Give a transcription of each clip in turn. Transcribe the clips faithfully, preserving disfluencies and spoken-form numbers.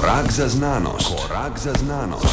Korak za znanost. Korak za znanost.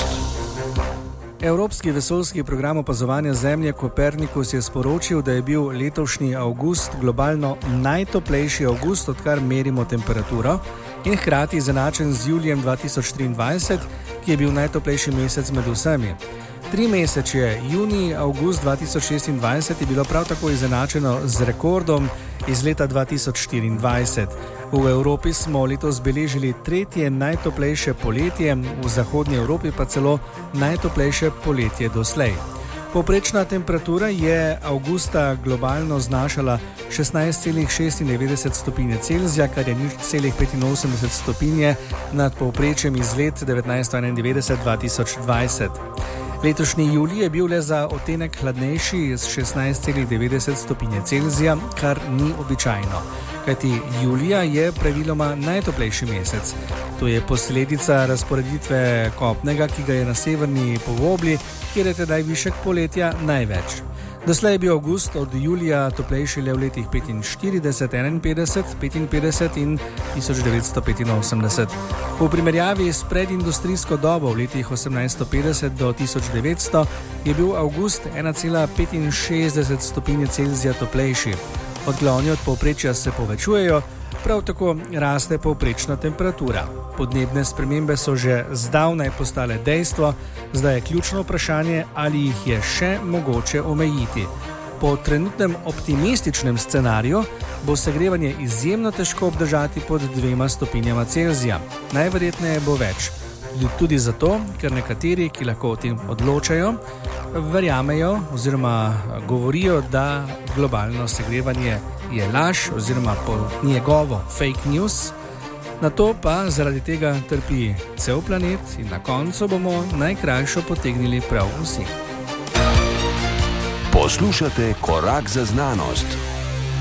Evropski vesoljski program opazovanja Zemlje Copernicus je sporočil, da je bil letošnji avgust globalno najtoplejši avgust, odkar merimo temperaturo, in hkrati izenačen z julijem dva tisoč triindvajset, ki je bil najtoplejši mesec med vsemi. Tri mesečje, junij, avgust dva tisoč šestindvajset, je bilo prav tako izenačeno z rekordom iz leta dva tisoč štiriindvajset. V Evropi smo letos beležili tretje najtoplejše poletje, v zahodnji Evropi pa celo najtoplejše poletje doslej. Povprečna temperatura je avgusta globalno znašala šestnajst celih šestindevetdeset stopinje Celzija, kar je nič celih petinosemdeset stopinje nad povprečjem iz let devetnajststo enaindevetdeset do dva tisoč dvajset. Letošnji julij je bil le za odtenek hladnejši s šestnajst celih devetdeset stopinje Celzija, kar ni običajno, kajti julija je praviloma najtoplejši mesec. To je posledica razporeditve kopnega, ki ga je na severni polobli, kjer je tedaj višek poletja največ. Doslej je bil avgust od julija toplejši le v letih petinštirideset, enainpetdeset, petinpetdeset in tisoč devetsto petinosemdeset. V primerjavi s predindustrijsko dobo v letih osemnajststo petdeset do tisoč devetsto je bil avgust ena cela petinšestdeset stopinje Celzija toplejši. Odkloni od povprečja se povečujejo, prav tako raste povprečna temperatura. Podnebne spremembe so že zdavnaj postale dejstvo, zdaj je ključno vprašanje, ali jih je še mogoče omejiti. Po trenutnem optimističnem scenariju bo segrevanje izjemno težko obdržati pod dvema stopinjama Celzija. Najverjetneje bo več. Tudi zato, ker nekateri, ki lahko o tem odločajo, verjamejo oziroma govorijo, da globalno segrevanje je laž oziroma po njegovo fake news. Na to pa zaradi tega trpi cel planet in na koncu bomo najkrajšo potegnili prav vsi. Poslušate Korak za znanost.